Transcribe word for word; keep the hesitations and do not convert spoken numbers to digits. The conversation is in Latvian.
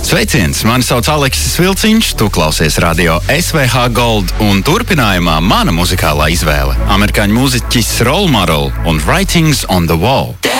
Sveiciens, mani sauc Aleksis Vilciņš, tu klausies radio S V H Gold un turpinājumā mana muzikālā izvēle – amerikāņu mūziķis Roll Model un Writings on the Wall.